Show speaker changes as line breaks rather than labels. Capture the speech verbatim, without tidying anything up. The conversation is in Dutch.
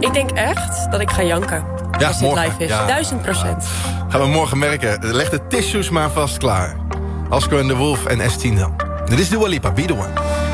Ik denk echt dat ik ga janken.
Ja,
als dit
morgen.
live is.
Ja.
Duizend procent.
Gaan we morgen merken. Leg de tissues maar vast klaar. Oscar en de Wolf en S tien dan. Dit is Dua Lipa, Be The One.